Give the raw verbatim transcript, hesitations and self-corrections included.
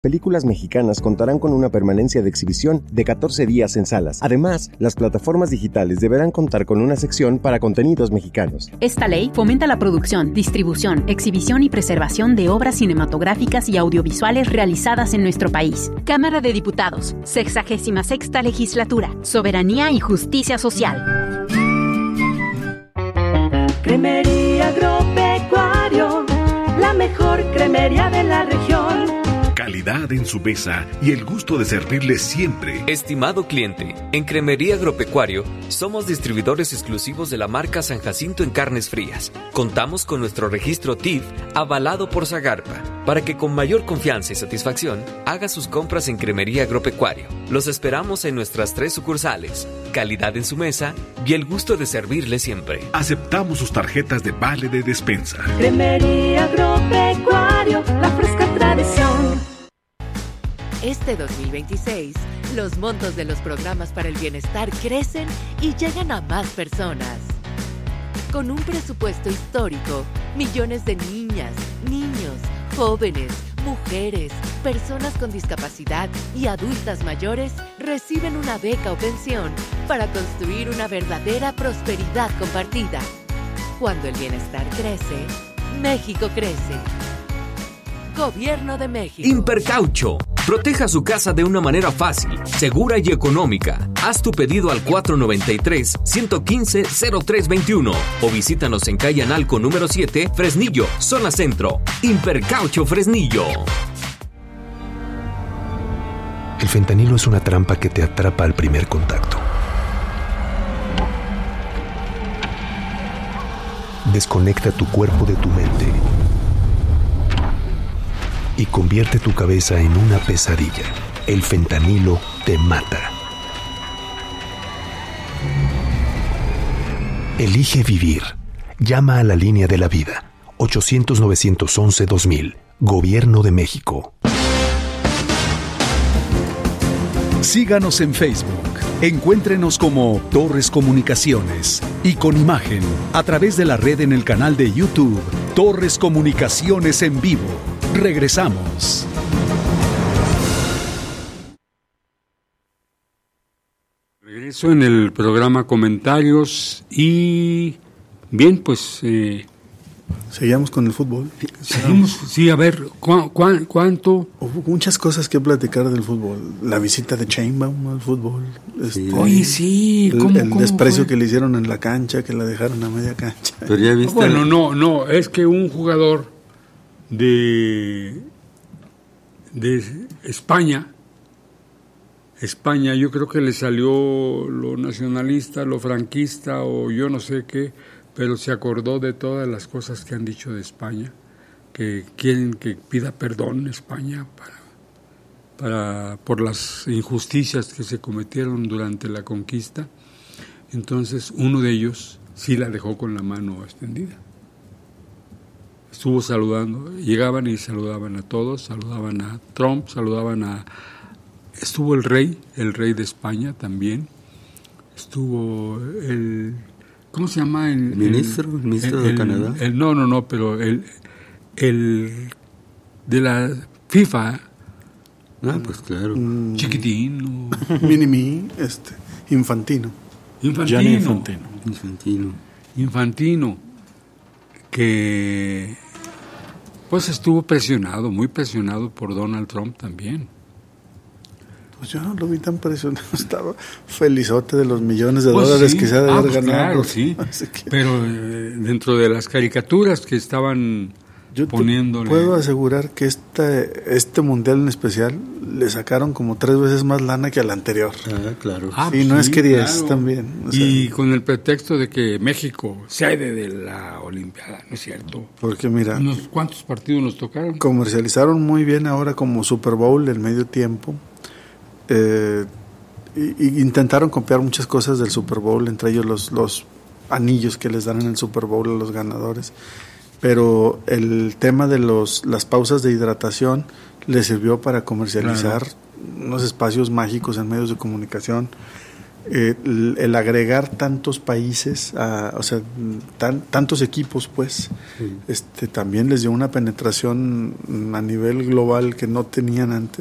películas mexicanas contarán con una permanencia de exhibición de catorce días en salas. Además, las plataformas digitales deberán contar con una sección para contenidos mexicanos. Esta ley fomenta la producción, distribución, exhibición y preservación de obras cinematográficas y audiovisuales realizadas en nuestro país. Cámara de Diputados, sexagésima sexta Legislatura, Soberanía y Justicia Social. Cremería Agropecuario, la mejor cremería de la región. Calidad en su mesa y el gusto de servirle siempre. Estimado cliente, en Cremería Agropecuario somos distribuidores exclusivos de la marca San Jacinto en carnes frías. Contamos con nuestro registro T I F avalado por Zagarpa para que con mayor confianza y satisfacción haga sus compras en Cremería Agropecuario. Los esperamos en nuestras tres sucursales. Calidad en su mesa y el gusto de servirle siempre. Aceptamos sus tarjetas de vale de despensa. Cremería Agropecuario, la fresca tradición. Este dos mil veintiséis, los montos de los programas para el bienestar crecen y llegan a más personas. Con un presupuesto histórico, millones de niñas, niños, jóvenes, mujeres, personas con discapacidad y adultas mayores reciben una beca o pensión para construir una verdadera prosperidad compartida. Cuando el bienestar crece, México crece. Gobierno de México. Impercaucho. Proteja su casa de una manera fácil, segura y económica. Haz tu pedido al cuatro noventa y tres, ciento quince, cero tres veintiuno o visítanos en calle Analco número siete, Fresnillo, zona centro. Impercaucho Fresnillo. El fentanilo es una trampa que te atrapa al primer contacto. Desconecta tu cuerpo de tu mente y convierte tu cabeza en una pesadilla. El fentanilo te mata. Elige vivir. Llama a la línea de la vida. ochocientos, novecientos once, dos mil. Gobierno de México. Síganos en Facebook. Encuéntrenos como Torres Comunicaciones y con imagen a través de la red en el canal de YouTube Torres Comunicaciones en vivo. Regresamos. Regreso en el programa Comentarios y bien, pues eh, seguimos con el fútbol. Seguimos, sí, a ver, ¿cu- cu- ¿cuánto? Hubo muchas cosas que platicar del fútbol. La visita de Sheinbaum al fútbol. Este, Oye, sí. El, ¿cómo, el cómo desprecio fue? que le hicieron en la cancha, que la dejaron a media cancha. Pero ya viste. Bueno, no, no, es que un jugador de de España, España, yo creo que le salió lo nacionalista, lo franquista o yo no sé qué, pero se acordó de todas las cosas que han dicho de España, que quieren que pida perdón España para, para por las injusticias que se cometieron durante la conquista. Entonces uno de ellos sí la dejó con la mano extendida. Estuvo saludando, llegaban y saludaban a todos, saludaban a Trump, saludaban a... Estuvo el rey, el rey de España también, estuvo el... ¿Cómo se llama? El ministro, el ministro el, de el, Canadá. El, no, no, no, pero el, el de la FIFA. Ah, pues claro. Mm. Chiquitín. O... Mini-mi, este, Infantino. Infantino. Gianni Infantino. Infantino. Infantino, que pues estuvo presionado, muy presionado por Donald Trump también. Pues yo no lo vi tan presionado, estaba felizote de los millones de Pues dólares sí. que se ha de ah, haber pues ganado. Claro, sí, que... pero eh, dentro de las caricaturas que estaban yo poniéndole... puedo asegurar que este, este mundial en especial le sacaron como tres veces más lana que al anterior. Ah, claro. Ah, sí, pues no sí, es que diez claro. también. O sea, y con el pretexto de que México sede de la Olimpiada, ¿no es cierto? Porque mira... Unos, ¿Cuántos partidos nos tocaron? Comercializaron muy bien ahora como Super Bowl el medio tiempo. Eh, y, y intentaron copiar muchas cosas del Super Bowl, entre ellos los, los anillos que les dan en el Super Bowl a los ganadores. Pero el tema de los las pausas de hidratación les sirvió para comercializar claro. unos espacios mágicos en medios de comunicación. eh, el, el agregar tantos países, a, o sea, tan, tantos equipos, pues, sí. este también les dio una penetración a nivel global que no tenían antes.